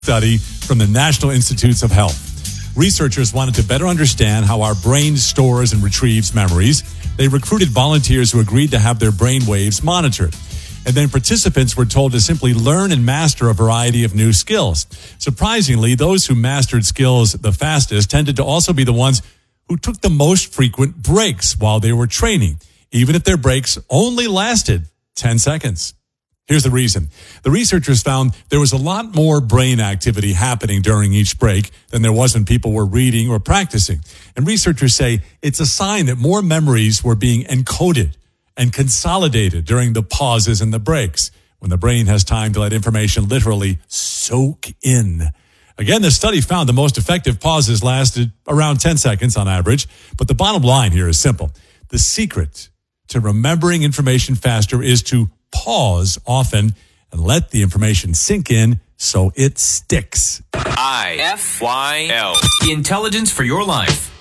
Study from the National Institutes of Health. Researchers wanted to better understand how our brain stores and retrieves memories. They recruited volunteers who agreed to have their brain waves monitored. And then participants were told to simply learn and master a variety of new skills. Surprisingly, those who mastered skills the fastest tended to also be the ones who took the most frequent breaks while they were training, even if their breaks only lasted 10 seconds. Here's the reason. The researchers found there was a lot more brain activity happening during each break than there was when people were reading or practicing. And researchers say it's a sign that more memories were being encoded and consolidated during the pauses and the breaks, when the brain has time to let information literally soak in. Again, the study found the most effective pauses lasted around 10 seconds on average. But the bottom line here is simple. The secret to remembering information faster is to pause often and let the information sink in so it sticks. IFYL. Intelligence for your life.